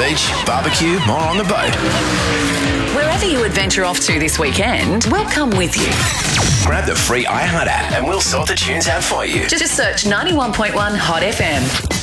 beach, barbecue, or on the boat. Wherever you adventure off to this weekend, we'll come with you. Grab the free iHeart app and we'll sort the tunes out for you. Just search 91.1 Hot FM.